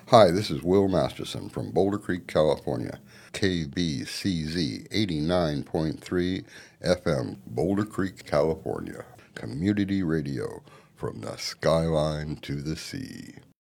Hi, this is Will Masterson from Boulder Creek, California. KBCZ 89.3 FM, Boulder Creek, California. Community radio from the skyline to the sea.